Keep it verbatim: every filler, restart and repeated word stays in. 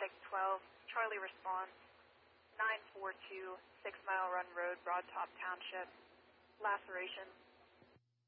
paramedic twelve, Charlie response, nine four two, Six Mile Run Road, Broad Top Township, laceration,